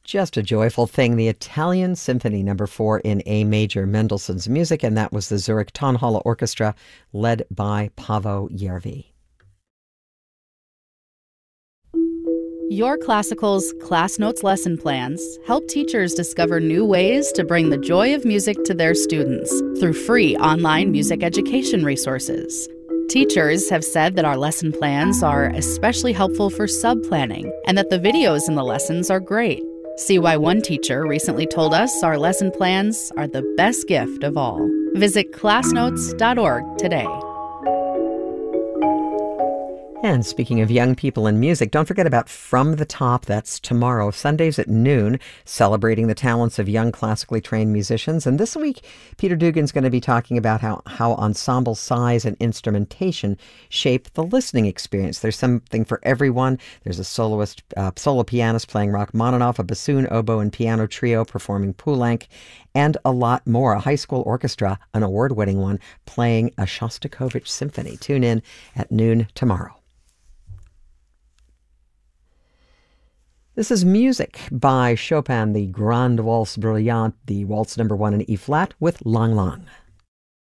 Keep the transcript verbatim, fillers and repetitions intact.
Just a joyful thing. The Italian Symphony Number Four in A major, Mendelssohn's music, and that was the Zurich Tonhalle Orchestra, led by Paavo Järvi. Your Classical's Class Notes lesson plans help teachers discover new ways to bring the joy of music to their students through free online music education resources. Teachers have said that our lesson plans are especially helpful for sub-planning and that the videos in the lessons are great. See why one teacher recently told us our lesson plans are the best gift of all. Visit class notes dot org today. And speaking of young people in music, don't forget about From the Top. That's tomorrow, Sundays at noon, celebrating the talents of young classically trained musicians. And this week, Peter Dugan's going to be talking about how, how ensemble size and instrumentation shape the listening experience. There's something for everyone. There's a soloist, uh, solo pianist playing Rachmaninoff, a bassoon, oboe, and piano trio performing Poulenc, and a lot more. A high school orchestra, an award-winning one, playing a Shostakovich symphony. Tune in at noon tomorrow. This is music by Chopin, the Grande Waltz Bruyante, the Waltz number one in E-flat with Lang Lang.